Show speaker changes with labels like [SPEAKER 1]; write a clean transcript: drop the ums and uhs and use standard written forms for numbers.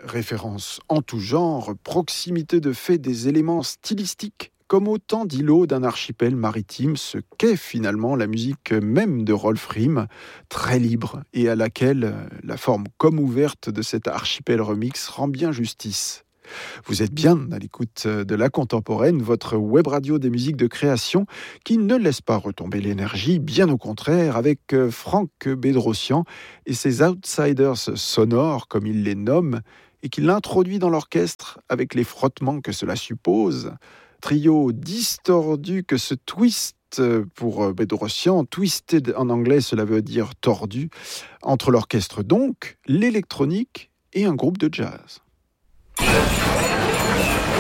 [SPEAKER 1] Référence en tout genre, proximité de fait des éléments stylistiques, comme autant d'îlots d'un archipel maritime, ce qu'est finalement la musique même de Rolf Riem, très libre et à laquelle la forme comme ouverte de cet archipel remix rend bien justice. Vous êtes bien à l'écoute de La Contemporaine, votre web radio des musiques de création qui ne laisse pas retomber l'énergie, bien au contraire, avec Franck Bedrosian et ses outsiders sonores, comme il les nomme, et qu'il introduit dans l'orchestre avec les frottements que cela suppose. Trio distordu que se twist pour Bedrosian, twisted en anglais, cela veut dire tordu, entre l'orchestre donc, l'électronique et un groupe de jazz.